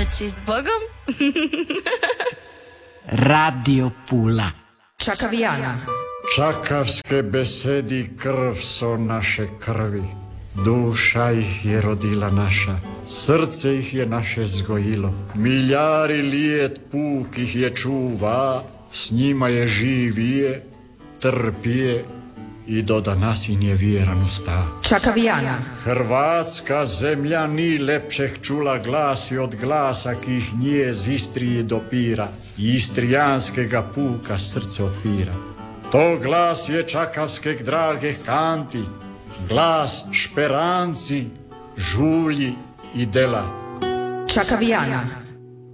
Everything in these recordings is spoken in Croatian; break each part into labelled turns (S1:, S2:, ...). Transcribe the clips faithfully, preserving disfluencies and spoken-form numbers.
S1: reći s Bogom.
S2: Radio Pula.
S3: Čakavijana.
S4: Čakavske besedi krv so naše krvi. Duša ih je rodila naša, srce ih je naše zgojilo. Miljari lijet puk ih je čuva, s njima je živije, trpije i do danas im je vjeran usta.
S3: Čakavijana.
S4: Hrvatska zemlja ni lepšeh čula glasi od glasa ki ih nje z Istrije dopira. Istrijanskega puka srce otpira. To glas je čakavskeg dragih kanti, glas šperanci, žulji i dela.
S3: Čakavijana.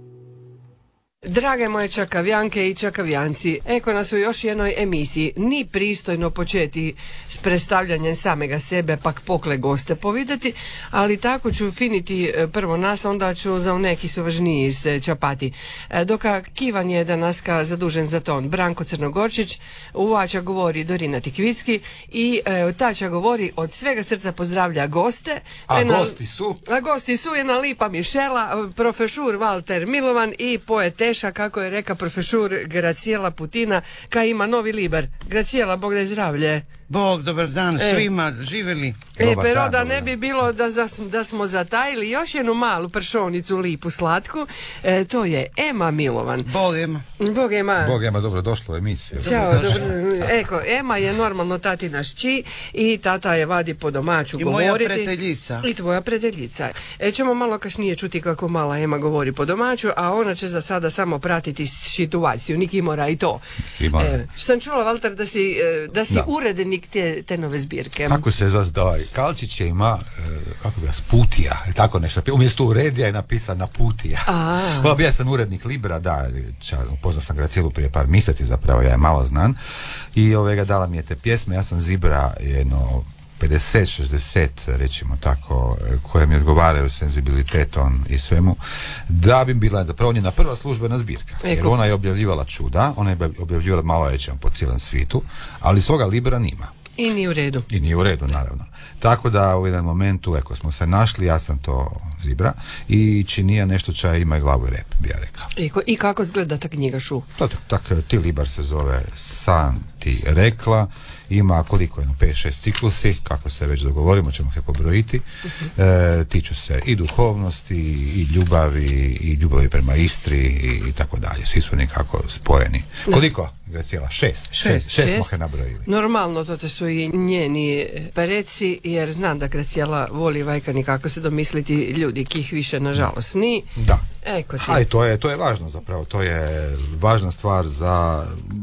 S5: Drage moje čakavjanke i čakavjanci, eko nas u još jednoj emisiji. Ni pristojno početi s predstavljanjem samega sebe, pak pokle goste povideti, ali tako ću finiti prvo nas, onda ću za neki su važniji se čapati. Doka Kivan je danaska zadužen za ton Branko Crnogorčić, uvača govori Dorina Tikvicki i e, tača govori od svega srca pozdravlja goste.
S6: A
S5: Ena,
S6: gosti su?
S5: A gosti su jedna lipa Mišela, profesor Valter Milovan i poeteša, kako je reka profesor Gracijela Putina, ka ima novi liber. Gracijela, Bog da je zdravlje.
S7: Bog, dobar dan
S5: E.
S7: svima, živjeli.
S5: E,
S6: Dobar
S5: pero
S6: dan,
S5: da
S6: dobar
S5: ne
S6: dan.
S5: bi bilo da, zas- da smo zatajili još jednu malu pršovnicu lipu slatku, e, to je Ema Milovan.
S7: Bog ima.
S5: Bog Ema.
S6: Bog ima, dobro došlo u emisiju.
S5: Ćao, dobro. Eko, Ema je normalno tatina šći i tata je vadi po domaću
S7: I
S5: govoriti.
S7: moja prijateljica.
S5: I tvoja prijateljica. E, ćemo malo kasnije čuti kako mala Ema govori po domaću, a ona će za sada samo pratiti situaciju. Niki mora i to.
S6: Mora.
S5: E, sam čula, Valter, da si, e, da si
S6: Da.
S5: urednik te, te nove zbirke.
S6: Kako se zove ovaj Kalčić je ima, e, kako ga, Sputija, ili tako nešto, umjesto uredija je napisana Putija.
S5: A.
S6: Ovo bio sam urednik Libra, da, ča, upoznao sam Gracijelu prije par mjeseci, zapravo ja je malo znan, i ovega dala mi je te pjesme, ja sam Zibra jedno pedeset šezdeset, rećemo tako, koje mi odgovaraju senzibilitetom i svemu, da bi bila zapravo njena prva službena zbirka. Jer
S5: Eko.
S6: ona je objavljivala čuda, ona je objavljivala malo rećemo po cijelom svijetu, ali svoga Libra nima.
S5: I nije u redu.
S6: I nije u redu, naravno. Tako da u jedan momentu, eko, smo se našli, ja sam to Zibra, i činija nešto ča ima i glavu i rep, bi ja rekao.
S5: I, ko- i kako izgleda ta knjiga šu?
S6: To, tak, ti Libar se zove San ti rekla, ima koliko jedno, pet šest ciklusi, kako se već dogovorimo, ćemo ih pobrojiti. E, tiču se i duhovnosti, i ljubavi, i ljubavi prema Istri, i, i tako dalje. Svi su nekako spojeni. Koliko? Gracijela? Šest. Šest, šest smo ih nabrojili.
S5: Normalno, to te su i njeni pereci, jer znam da Gracijela voli vajka nikako se domisliti ljudi, kih više nažalost ni.
S6: Da.
S5: Eko ti.
S6: A i to je, to je važno zapravo, to je važna stvar za,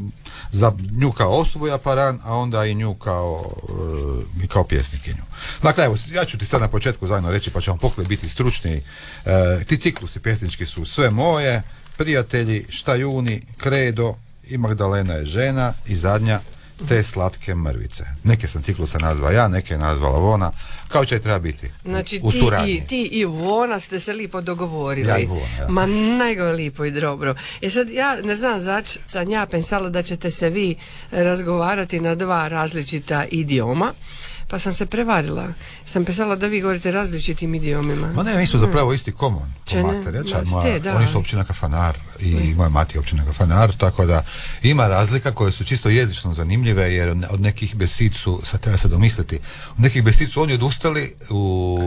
S6: za nju kao osobu ja paran, a onda i nju kao, uh, i kao pjesnikinju. Dakle, evo, ja ću ti sad na početku zajedno reći, pa ćemo pokle biti stručni. Uh, ti ciklusi pjesnički su Sve moje, Prijatelji, Šta juni, Kredo, i Magdalena je žena, i zadnja Te slatke mrvice. Neke sam ciklusa nazvao ja, neke je nazvala Vona, kao će treba biti
S5: Znači
S6: u
S5: ti
S6: suradnji.
S5: i, ti i Vona ste se lipo dogovorili.
S6: Ja i Vona, ja.
S5: Ma najgo je lipo i dobro. E sad ja ne znam zač, sam ja pensala da ćete se vi razgovarati na dva različita idioma. Pa sam se prevarila. Sam pisala da vi govorite različitim idiomima.
S6: Ma ne, mi smo zapravo isti komun.
S5: Če ne?
S6: Mater,
S5: Ma ste, da.
S6: Oni su općina Kafanar i moja mati je općina Kafanar, tako da ima razlika koje su čisto jezično zanimljive, jer od nekih besid su, sad treba se domisliti, od nekih besid su oni odustali u,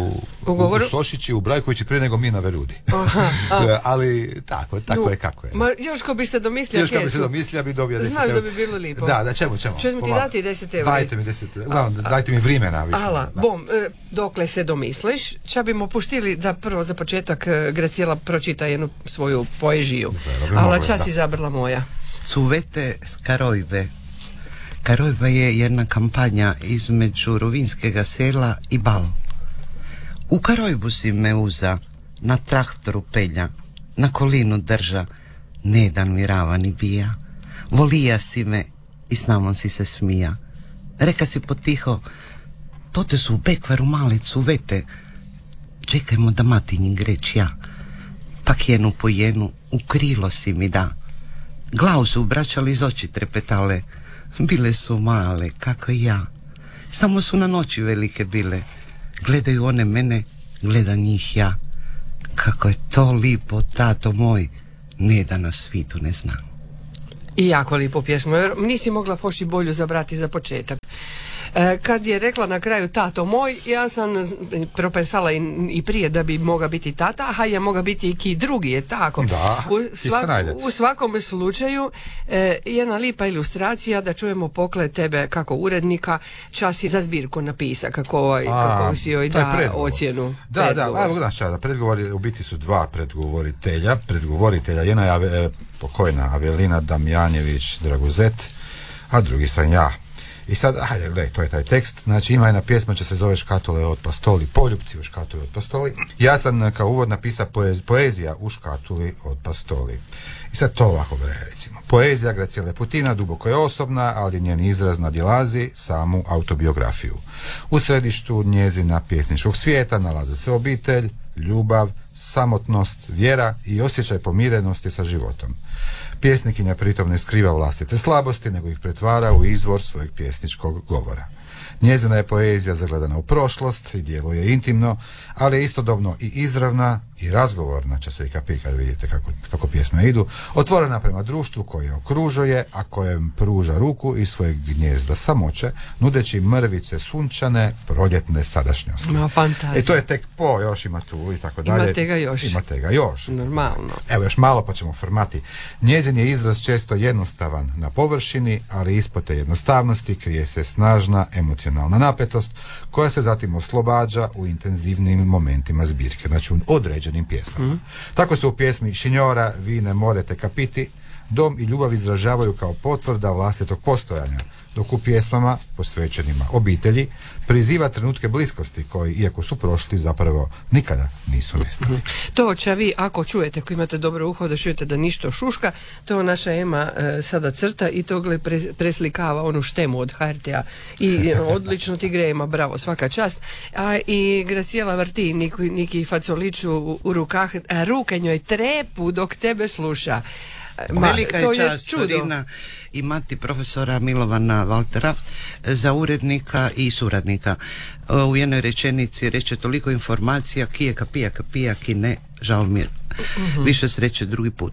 S5: U govoru?
S6: u Sošići, u Brajkovići prije nego mi na Verudi.
S5: Aha, a.
S6: Ali tako, tako
S5: Nu,
S6: je kako je.
S5: Ma još ko biste domislili
S6: Još kad bi
S5: kesu.
S6: se domislio, bi dobio deset
S5: Znaš
S6: eura.
S5: da bi bilo lipo.
S6: Da, da, čemu, čemu.
S5: Čemu ti
S6: Pomalo.
S5: dati deset eura?
S6: Dajte mi deset, uglavnom, dajte mi vrimena više.
S5: Ala,
S6: Da.
S5: bom, e, dokle se domisliš, ča bimo puštili da prvo za početak e, Gracijela pročita jednu svoju poežiju.
S6: Dobro,
S5: Ala
S6: mogu,
S5: čas
S6: da.
S5: izabrala moja.
S7: Cuvete s Karojbe. Karojba je jedna kampanja između Rovinskega sela i Bal. U Karojbu si me uza, na traktoru pelja, na kolinu drža, ne dan mi rava ni bija. Volija si me i s namom si se smija. Reka si potiho, tote su u Bekvaru male cuvete, čekajmo da matinji greć ja. Pak jenu po jenu u krilo si mi da. Glavu su vraćali iz oči trepetale, bile su male, kako i ja. Samo su na noći velike bile, gledaju one mene, gleda njih ja. kako je to lipo, tato moj, ne da na svitu ne znam.
S5: I jako lipo pjesmu. Nisi mogla foši bolju zabrati za početak. E, kad je rekla na kraju tato moj, ja sam propensala i, i prije da bi moga biti tata, a je moga biti i ki drugi, je tako?
S6: Da,
S5: u, svak, u svakom slučaju e, jedna lipa ilustracija da čujemo pokle tebe kako urednika, čas je za zbirku napisa, kako, ovaj,
S6: a,
S5: kako si joj da
S6: predgovor.
S5: ocjenu.
S6: Da, predgovor. da, evo znaš, da, predgovori, u biti su dva predgovoritelja, predgovoritelja, jedna je ave, pokojna Avelina Damjanjević Draguzet, a drugi sam ja. I sad, hajde, gledaj, to je taj tekst. Znači, ima jedna pjesma, će se zove Škatule od pastoli, poljupci u škatuli od pastoli. Ja sam kao uvod napisao poez, poezija u škatuli od pastoli. I sad to ovako gledaj, recimo. Poezija Gracijele Putina duboko je osobna, ali njen izraz nadilazi samu autobiografiju. U središtu njezina pjesničkog svijeta nalaze se obitelj, ljubav, samotnost, vjera i osjećaj pomirenosti sa životom. Pjesnikinja pritom ne skriva vlastite slabosti, nego ih pretvara u izvor svojeg pjesničkog govora. Njezina je poezija zagledana u prošlost i djeluje intimno, ali je istodobno i izravna i razgovorna, će se i kapi kad vidite kako, kako pjesme idu, otvorena prema društvu koje okružuje, a kojem pruža ruku iz svojeg gnjezda samoće, nudeći mrvice sunčane, proljetne sadašnjosti.
S5: No, fantazija.
S6: E to je tek po, još ima tu i tako dalje.
S5: Imate ga još.
S6: Imate ga još.
S5: Normalno.
S6: Evo još malo pa ćemo formati. Njezin je izraz često jednostavan na površini, ali ispod te jednostavnosti krije se snažna emocionalna napetost koja se zatim oslobađa u intenzivnim momentima zbirke, znači u određenim pjesmama. Mm. Tako se u pjesmi Signora vi ne morete capiti dom i ljubav izražavaju kao potvrda vlastitog postojanja, dok u pjesmama posvećenima obitelji priziva trenutke bliskosti koji, iako su prošli, zapravo nikada nisu nestali.
S5: Mm. To će vi, ako čujete, ako imate dobro uho da čujete da ništo šuška, to naša Ema e, sada crta i to gle pre, preslikava onu štemu od ha er te a i odlično ti gre, Ema, bravo, svaka čast. A i Gracijela vrti neki, neki facoliću u, u rukah, a ruke njoj trepu dok tebe sluša.
S7: Ma, velika je čast, Torina, imati profesora Milovana Valtera za urednika i suradnika. U jednoj rečenici reče toliko informacija, ki je kapija, kapija, ki ne, žal mi je. Uh-huh. Više sreće drugi put.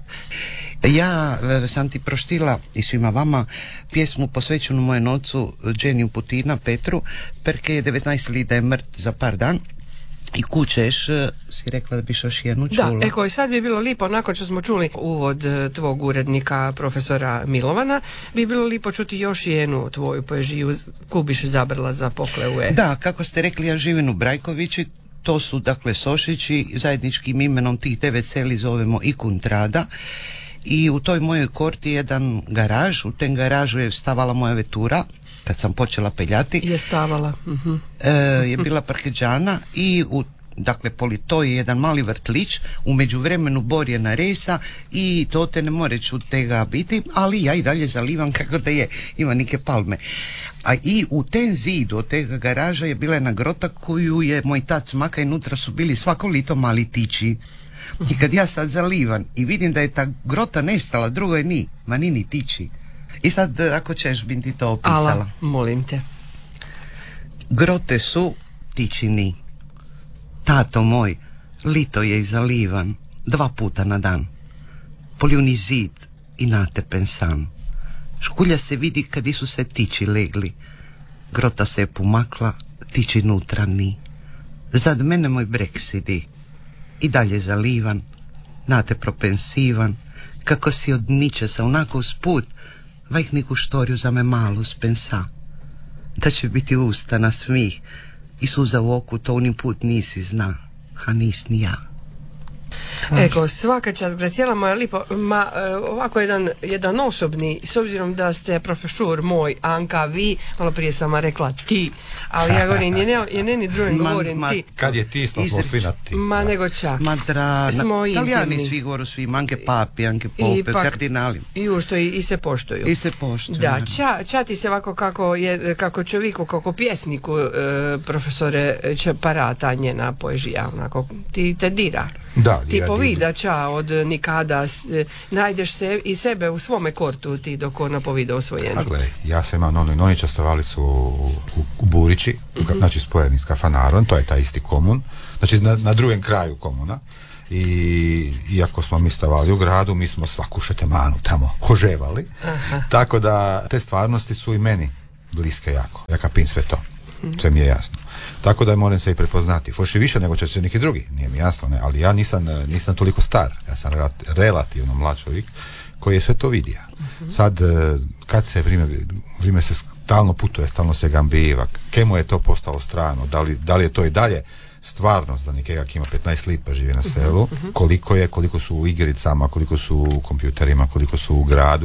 S7: Ja sam ti proštila i svima vama pjesmu posvećenu mojem ocu Dženiju Putina, Petru, perke je devetnaesti da je mrt za par dan. I kućeš, si rekla da biš još jednu čula.
S5: Da, eko, i sad bi bilo lipo, nakon što smo čuli uvod tvog urednika, profesora Milovana, bi bilo lipo čuti još jednu tvoju poeziju, koju biš zabrala za pokleve.
S7: Da, kako ste rekli, ja živim u Brajkovići, to su dakle Sošići, zajedničkim imenom tih devet seli zovemo i Kuntrada. I u toj mojoj korti je jedan garaž, u tem garažu je stavala moja vetura, kad sam počela peljati.
S5: Je stavala. Uh-huh.
S7: e, je bila parkeđana i u, dakle, poli to je jedan mali vrtlić, u međuvremenu borjena resa i to te ne more čut tega biti, ali ja i dalje zalivam kako da je, ima neke palme. A i u ten zidu od tega garaža je bila jedna grota koju je moj tac maka i nutra su bili svako lito mali tiči. I kad ja sad zalivam i vidim da je ta grota nestala, drugo je ni, ma ni ni tiči. I sad, ako ćeš, bi ti to opisala.
S5: Ala, molim te.
S7: Grote su tičini. Tato moj, lito je zalivan dva puta na dan. Poljuni zid i natepen san. Škulja se vidi kad su se tiči legli. Grota se je pomakla, tiči nutra ni. Zad mene moj brek sidi. I dalje zalivan, nate propensivan, kako si od ničesa onako usput, vajk neku štoriju za me malu spensa. Da će biti usta na smih i suza u oku, to unim put nisi zna, a nis ni ja.
S5: Eko, svaka čast, Gracijela moja lipo, ma ovako jedan, jedan osobni, s obzirom da ste profesor moj, Anka, vi, malo prije sam rekla ti, ali ja govorim, je ne, je ne ni drugim govorim ma, ti.
S6: Kad je ti, smo svi na ti.
S5: Ma nego ča.
S7: Ma dra,
S5: smo
S7: italijani svi govoru svi, Anke papi, Anke pope, kardinali.
S5: I ušto i, i se poštuju.
S7: I se poštuju.
S5: Da, ča, ča ti se ovako kako, je, kako čovjeku, kako pjesniku, e, profesore, će parata njena poezija, onako, ti te dira.
S6: Da,
S5: ti povida ča od nikada s, najdeš se i sebe u svome kortu ti dok ona povida osvojenje.
S6: A gledaj, ja sam imao onu Nonića stovalicu u, u, u Burići, mm-hmm. znači spojeni s Kafanarom, to je taj isti komun, znači na, na drugem kraju komuna. i iako smo mi stavali u gradu, mi smo svaku šetemanu tamo hoževali. Tako da te stvarnosti su i meni bliske jako. Ja kapim sve to. Sve mi je jasno. Tako da moram se i prepoznati. Foši više nego će se neki drugi, nije mi jasno, ne, ali ja nisam, nisam toliko star. Ja sam relativno mlad čovjek koji je sve to vidio. Sad, kad se vrijeme, vrijeme se stalno putuje, stalno se gambiva, kemu je to postalo strano, da li, da li je to i dalje stvarnost za nekega ki ima petnaest let pa živi na selu, koliko je, koliko su u igricama, koliko su u kompjuterima, koliko su u gradu,